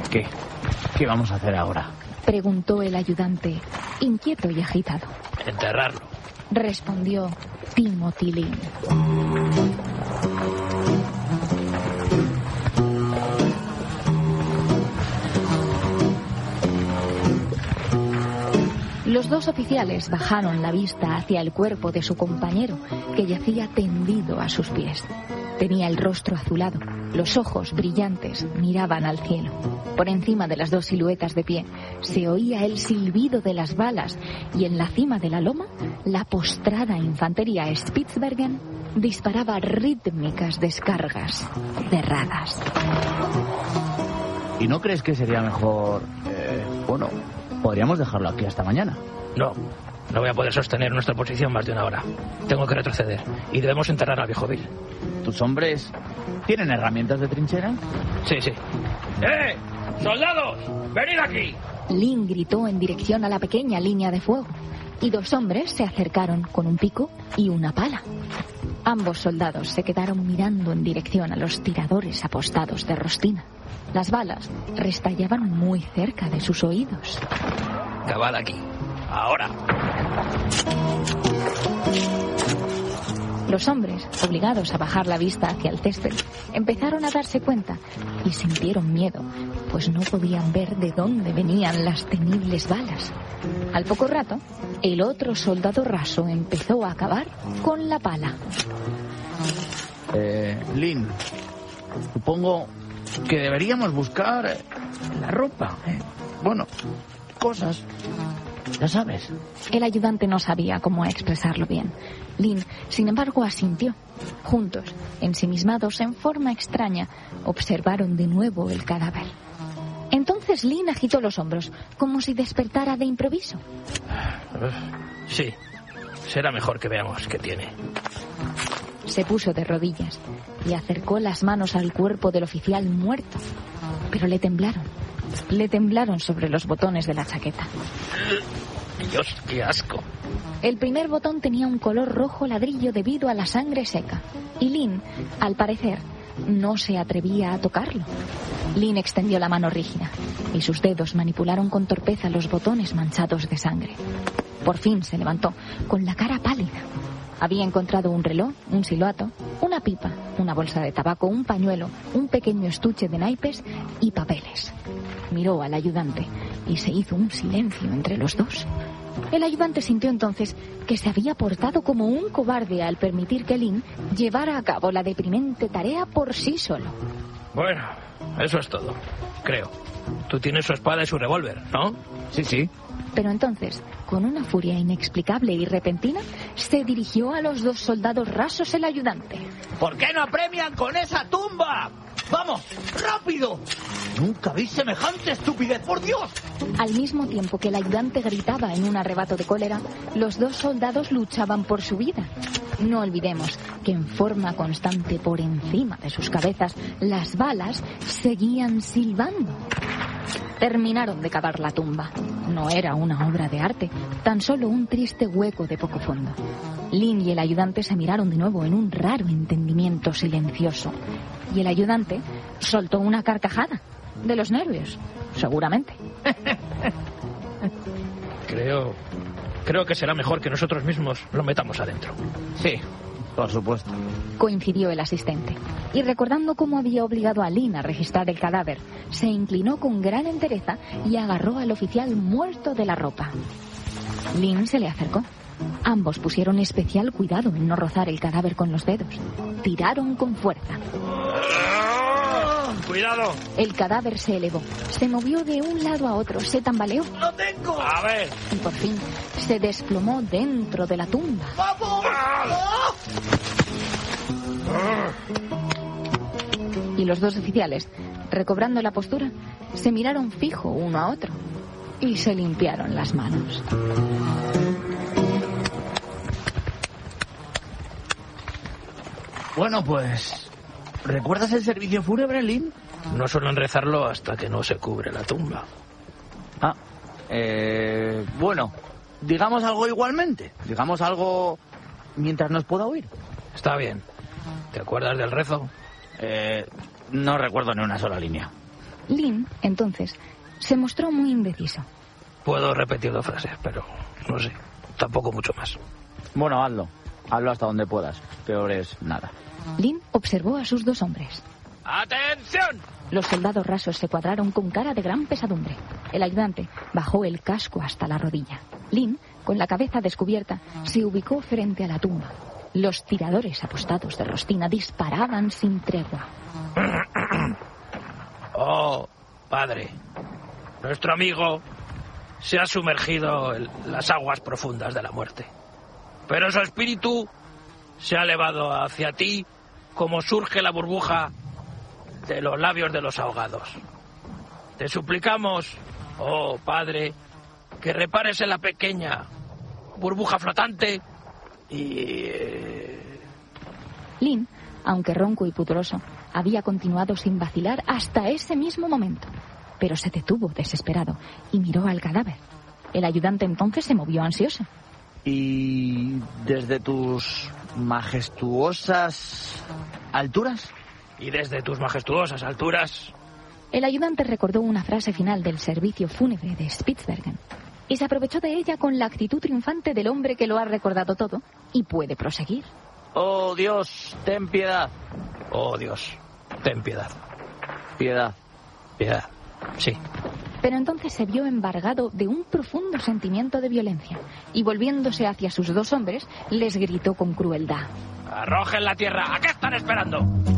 ¿Qué vamos a hacer ahora? Preguntó el ayudante, inquieto y agitado. Enterrarlo. Respondió Timothy Lin. Los dos oficiales bajaron la vista hacia el cuerpo de su compañero, que yacía tendido a sus pies. Tenía el rostro azulado, los ojos brillantes miraban al cielo. Por encima de las dos siluetas de pie se oía el silbido de las balas y en la cima de la loma la postrada infantería Spitsbergen disparaba rítmicas descargas cerradas. ¿Y no crees que sería mejor... podríamos dejarlo aquí hasta mañana? No voy a poder sostener nuestra posición más de una hora. Tengo que retroceder y debemos enterrar al viejo Bill. ¿Tus hombres tienen herramientas de trinchera? Sí. ¡Soldados! ¡Venid aquí! Lin gritó en dirección a la pequeña línea de fuego y dos hombres se acercaron con un pico y una pala. Ambos soldados se quedaron mirando en dirección a los tiradores apostados de rostina. Las balas restallaban muy cerca de sus oídos. Cabal aquí. Ahora. Los hombres, obligados a bajar la vista hacia el césped, empezaron a darse cuenta y sintieron miedo, pues no podían ver de dónde venían las temibles balas. Al poco rato, el otro soldado raso empezó a cavar con la pala. Lin, supongo que deberíamos buscar la ropa. Cosas. Ya sabes. El ayudante no sabía cómo expresarlo bien. Lin, sin embargo, asintió. Juntos, ensimismados en forma extraña, observaron de nuevo el cadáver. Entonces Lin agitó los hombros, como si despertara de improviso. Sí, será mejor que veamos qué tiene. Se puso de rodillas y acercó las manos al cuerpo del oficial muerto. Pero le temblaron. Le temblaron sobre los botones de la chaqueta. Dios, qué asco. El primer botón tenía un color rojo ladrillo debido a la sangre seca. Y Lin, al parecer, no se atrevía a tocarlo. Lin extendió la mano rígida y sus dedos manipularon con torpeza los botones manchados de sangre. Por fin se levantó, con la cara pálida. Había encontrado un reloj, un silbato, una pipa, una bolsa de tabaco, un pañuelo, un pequeño estuche de naipes y papeles. Miró al ayudante y se hizo un silencio entre los dos. El ayudante sintió entonces que se había portado como un cobarde al permitir que Lin llevara a cabo la deprimente tarea por sí solo. Bueno, eso es todo, creo. Tú tienes su espada y su revólver, ¿no? Sí. Pero entonces, con una furia inexplicable y repentina, se dirigió a los dos soldados rasos el ayudante. ¿Por qué no apremian con esa tumba? ¡Vamos, rápido! Nunca vi semejante estupidez, por Dios. Al mismo tiempo que el ayudante gritaba en un arrebato de cólera, los dos soldados luchaban por su vida. No olvidemos que en forma constante por encima de sus cabezas, las balas seguían silbando. Terminaron de cavar la tumba. No era una obra de arte, tan solo un triste hueco de poco fondo. Lin y el ayudante se miraron de nuevo en un raro entendimiento silencioso. Y el ayudante soltó una carcajada. De los nervios, seguramente. Creo que será mejor que nosotros mismos lo metamos adentro. Sí, por supuesto. Coincidió el asistente. Y recordando cómo había obligado a Lin a registrar el cadáver, se inclinó con gran entereza y agarró al oficial muerto de la ropa. Lin se le acercó. Ambos pusieron especial cuidado en no rozar el cadáver con los dedos. Tiraron con fuerza. ¡Cuidado! El cadáver se elevó, se movió de un lado a otro, se tambaleó. ¡Lo tengo! A ver. Y por fin se desplomó dentro de la tumba. ¡Vamos! Y los dos oficiales, recobrando la postura, se miraron fijo uno a otro y se limpiaron las manos. Bueno, pues... ¿Recuerdas el servicio fúnebre, Lin? No suelen rezarlo hasta que no se cubre la tumba. Bueno, digamos algo igualmente. Digamos algo mientras nos pueda oír. Está bien. ¿Te acuerdas del rezo? No recuerdo ni una sola línea. Lynn, entonces, se mostró muy indeciso. Puedo repetir 2 frases, pero no sé, tampoco mucho más. Bueno, hazlo. Hazlo hasta donde puedas. Peor es nada. Lynn observó a sus 2 hombres. ¡Atención! Los soldados rasos se cuadraron con cara de gran pesadumbre. El ayudante bajó el casco hasta la rodilla. Lynn, con la cabeza descubierta, se ubicó frente a la tumba. Los tiradores apostados de Rostina disparaban sin tregua. Oh, padre, nuestro amigo se ha sumergido en las aguas profundas de la muerte. Pero su espíritu se ha elevado hacia ti como surge la burbuja de los labios de los ahogados. Te suplicamos, oh padre, que repares en la pequeña burbuja flotante y... Lynn, aunque ronco y pudoroso, había continuado sin vacilar hasta ese mismo momento. Pero se detuvo desesperado y miró al cadáver. El ayudante entonces se movió ansioso. ¿Y desde tus majestuosas alturas? Y desde tus majestuosas alturas... El ayudante recordó una frase final del servicio fúnebre de Spitsbergen y se aprovechó de ella con la actitud triunfante del hombre que lo ha recordado todo y puede proseguir. Oh, Dios, ten piedad. Oh, Dios, ten piedad. Piedad. Piedad, sí. Pero entonces se vio embargado de un profundo sentimiento de violencia y volviéndose hacia sus 2 hombres, les gritó con crueldad. ¡Arrojen la tierra! ¿A qué están esperando?